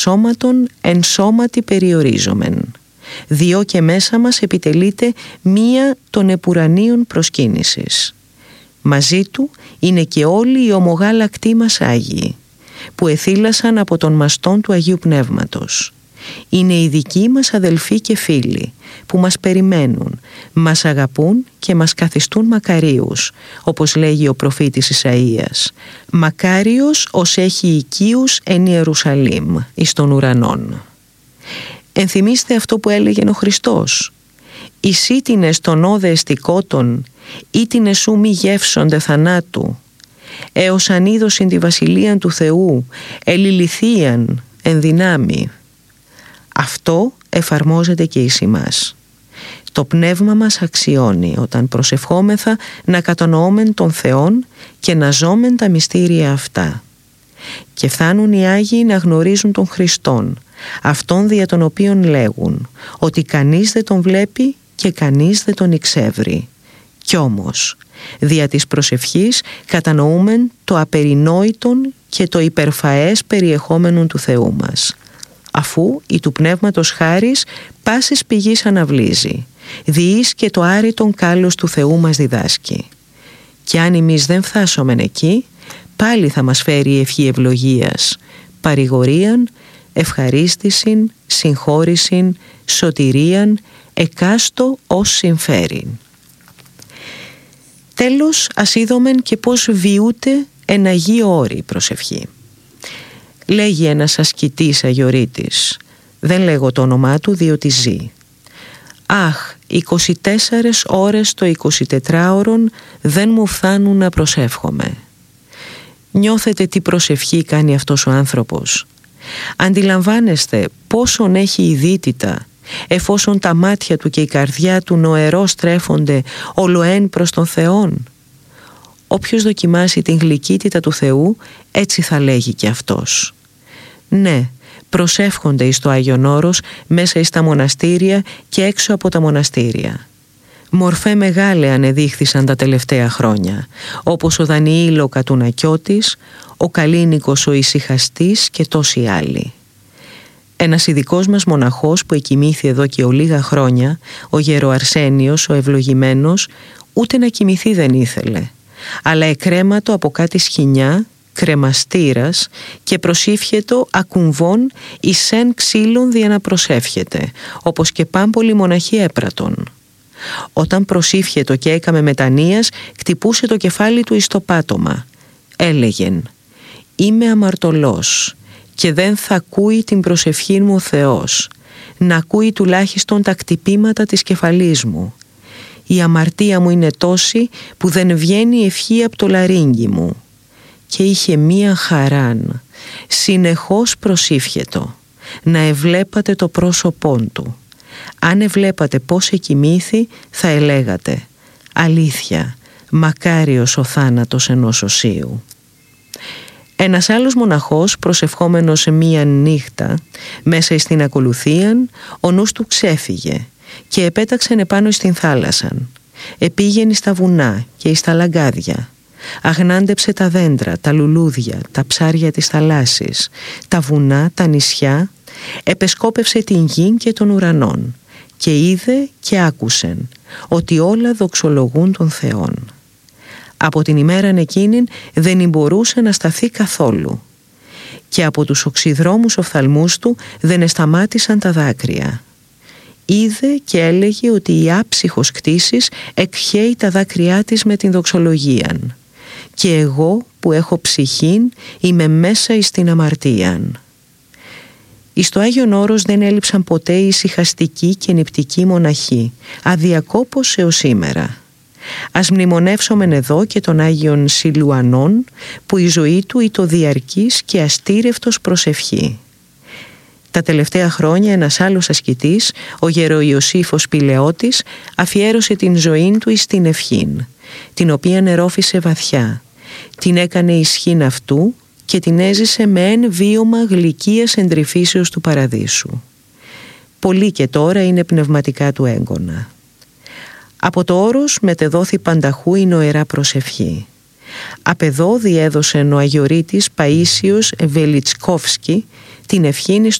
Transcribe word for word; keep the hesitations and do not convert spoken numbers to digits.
σώματον εν σώματι περιορίζομεν, διό και μέσα μας επιτελείται μία των επουρανίων προσκύνησης. Μαζί του είναι και όλοι οι ομογάλακτοί μας Άγιοι, που εθήλασαν από τον μαστόν του Αγίου Πνεύματος. Είναι οι δικοί μας αδελφοί και φίλοι, που μας περιμένουν, μας αγαπούν και μας καθιστούν μακαρίους, όπως λέγει ο προφήτης Ισαΐας. «Μακάριος ως έχει οικείους εν Ιερουσαλήμ, εις των ουρανών». Ενθυμίστε αυτό που έλεγε ο Χριστός: «Ισίτινες των όδε εστικότων, ήτινες σου μη γεύσονται θανάτου, έως αν είδωσιν τη βασιλείαν του Θεού, ελιληθίαν εν δυνάμει». Αυτό εφαρμόζεται και εις ημάς. Το πνεύμα μας αξιώνει όταν προσευχόμεθα να κατανοώμεν τον Θεόν και να ζώμεν τα μυστήρια αυτά. Και φτάνουν οι Άγιοι να γνωρίζουν τον Χριστόν, αυτόν δια τον οποίον λέγουν ότι κανείς δεν τον βλέπει και κανείς δεν τον εξεύρει. Κι όμως, δια της προσευχής κατανοούμεν το απερινόητον και το υπερφαές περιεχόμενον του Θεού μας, αφού η του Πνεύματος χάρις πάσης πηγής αναβλύζει, διείς και το άρρητον κάλος του Θεού μας διδάσκει. Και αν εμείς δεν φτάσομεν εκεί, πάλι θα μας φέρει η ευχή ευλογίας, παρηγορίαν, ευχαρίστησιν, συγχώρησιν, σωτηρίαν, εκάστο ως συμφέρειν. Τέλος, ας είδομεν και πώς βιούται εν Αγίο όρη η προσευχή. Λέγει ένας ασκητής αγιορείτης, δεν λέγω το όνομά του διότι ζει: «Αχ, είκοσι τέσσερις ώρες το εικοσιτετράωρον δεν μου φθάνουν να προσεύχομαι». Νιώθετε τι προσευχή κάνει αυτός ο άνθρωπος? Αντιλαμβάνεστε πόσον έχει ειδίτητα, εφόσον τα μάτια του και η καρδιά του νοερώς τρέφονται ολοέν προς τον Θεόν? Όποιος δοκιμάσει την γλυκύτητα του Θεού, έτσι θα λέγει και αυτός. Ναι, προσεύχονται εις το Άγιον Όρος μέσα εις τα μοναστήρια και έξω από τα μοναστήρια. Μορφέ μεγάλε ανεδείχθησαν τα τελευταία χρόνια, όπως ο Δανιήλ ο Κατουνακιώτης, ο Καλίνικος ο Ησυχαστής και τόσοι άλλοι. Ένας ειδικός μας μοναχός που εκοιμήθη εδώ και ολίγα χρόνια, ο Γεροαρσένιος ο Ευλογημένος, ούτε να κοιμηθεί δεν ήθελε, αλλά εκρέματο από κάτι σχοινιά, κρεμαστήρας, και προσήφιετο ακουμβών εις εν ξύλων δια να προσεύχεται, όπως και πάμπολοι μοναχοί έπρατον. Όταν προσήφιετο και έκαμε μετανοίας, κτυπούσε το κεφάλι του εις το πάτωμα. Έλεγεν: «Είμαι αμαρτωλός και δεν θα ακούει την προσευχή μου ο Θεός, να ακούει τουλάχιστον τα κτυπήματα της κεφαλής μου. Η αμαρτία μου είναι τόση που δεν βγαίνει ευχή από το λαρύγγι μου». Και είχε μία χαράν, συνεχώς προσήφιετο, να εβλέπατε το πρόσωπόν του. Αν εβλέπατε πώς εκοιμήθη, θα ελέγατε: «Αλήθεια, μακάριος ο θάνατος ενός οσίου». Ένας άλλος μοναχός, προσευχόμενος σε μία νύχτα, μέσα στην ακολουθίαν, ο νους του ξέφυγε και επέταξεν επάνω στην θάλασσαν. Επήγαινε στα βουνά και εις τα λαγκάδια. Αγνάντεψε τα δέντρα, τα λουλούδια, τα ψάρια της θαλάσσης, τα βουνά, τα νησιά, επεσκόπευσε την γη και των ουρανών και είδε και άκουσεν ότι όλα δοξολογούν τον Θεόν. Από την ημέραν εκείνην δεν μπορούσε να σταθεί καθόλου και από τους οξυδρόμους οφθαλμούς του δεν εσταμάτησαν τα δάκρυα. Είδε και έλεγε ότι η άψυχος κτήσης εκχέει τα δάκρυά της με την δοξολογίαν, και εγώ που έχω ψυχήν είμαι μέσα εις την αμαρτίαν. Εις το Άγιον Όρος δεν έλειψαν ποτέ οι ησυχαστικοί και νηπτικοί μοναχοί, αδιακόπως έως σήμερα. Ας μνημονεύσομεν εδώ και τον Άγιον Σιλουανών, που η ζωή του ήτο διαρκής και αστήρευτος προσευχή. Τα τελευταία χρόνια ένας άλλος ασκητής, ο Γεροϊωσήφος Πηλαιώτης, αφιέρωσε την ζωή του εις την ευχήν, την οποία νερόφησε βαθιά, την έκανε ισχύν αυτού και την έζησε με εν βίωμα γλυκίας εντρυφήσεως του παραδείσου. Πολύ και τώρα είναι πνευματικά του έγκωνα. Από το Όρος μετεδόθη πανταχού η νοερά προσευχή. Απ' εδώ διέδωσε ο Αγιορείτης Παΐσιος Βελιτσκόφσκι την ευχήν